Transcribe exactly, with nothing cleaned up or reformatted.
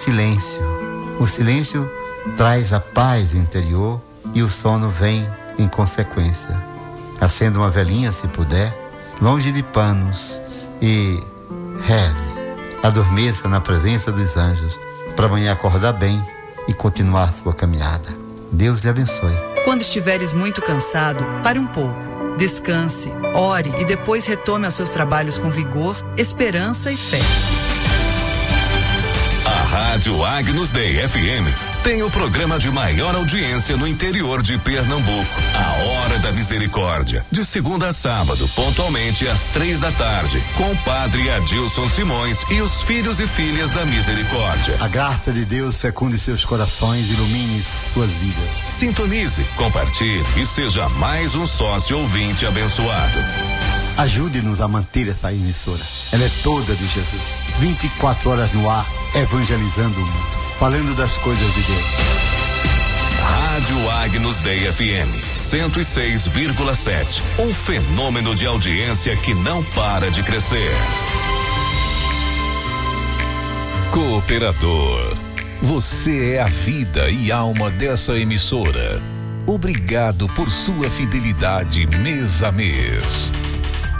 silêncio. O silêncio traz a paz interior e o sono vem em consequência. Acenda uma velinha, se puder, longe de panos, e reze. Adormeça na presença dos anjos, para amanhã acordar bem e continuar sua caminhada. Deus lhe abençoe. Quando estiveres muito cansado, pare um pouco. Descanse, ore e depois retome aos seus trabalhos com vigor, esperança e fé. A Rádio Agnus Dei F M tem o programa de maior audiência no interior de Pernambuco. A Hora da Misericórdia, de segunda a sábado, pontualmente às três da tarde, com o padre Adilson Simões e os filhos e filhas da Misericórdia. A graça de Deus fecunde seus corações, ilumine suas vidas. Sintonize, compartilhe e seja mais um sócio ouvinte abençoado. Ajude-nos a manter essa emissora. Ela é toda de Jesus. vinte e quatro horas no ar, evangelizando o mundo, falando das coisas de Deus. Rádio Agnus Dei F M cento e seis vírgula sete. Um fenômeno de audiência que não para de crescer. Cooperador. Você é a vida e alma dessa emissora. Obrigado por sua fidelidade mês a mês.